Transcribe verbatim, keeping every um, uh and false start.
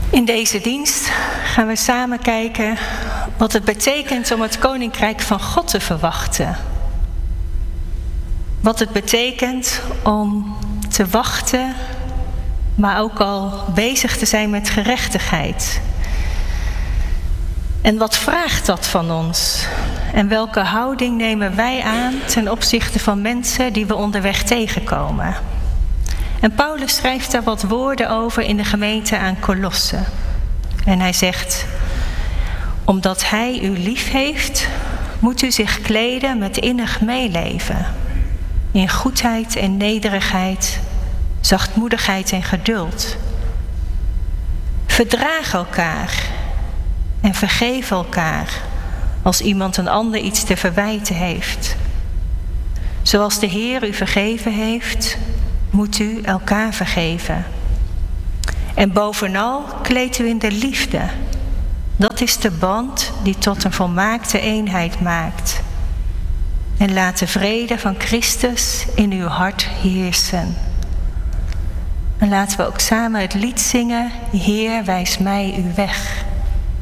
In deze dienst gaan we samen kijken wat het betekent om het Koninkrijk van God te verwachten. Wat het betekent om te wachten, maar ook al bezig te zijn met gerechtigheid. En wat vraagt dat van ons? En welke houding nemen wij aan ten opzichte van mensen die we onderweg tegenkomen? En Paulus schrijft daar wat woorden over in de gemeente aan Kolosse. En hij zegt: omdat hij u lief heeft, moet u zich kleden met innig meeleven. In goedheid en nederigheid, zachtmoedigheid en geduld. Verdraag elkaar en vergeef elkaar als iemand een ander iets te verwijten heeft. Zoals de Heer u vergeven heeft, moet u elkaar vergeven. En bovenal kleed u in de liefde. Dat is de band die tot een volmaakte eenheid maakt. En laat de vrede van Christus in uw hart heersen. En laten we ook samen het lied zingen: Heer, wijs mij uw weg.